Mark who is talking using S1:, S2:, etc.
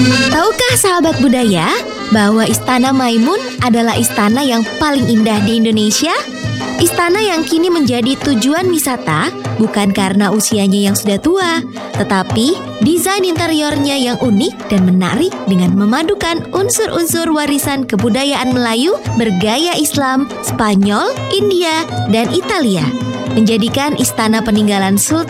S1: Tahukah sahabat budaya bahwa Istana Maimun adalah istana yang paling indah di Indonesia? Istana yang kini menjadi tujuan wisata bukan karena usianya yang sudah tua, tetapi desain interiornya yang unik dan menarik dengan memadukan unsur-unsur warisan kebudayaan Melayu bergaya Islam, Spanyol, India, dan Italia, menjadikan istana peninggalan Sultan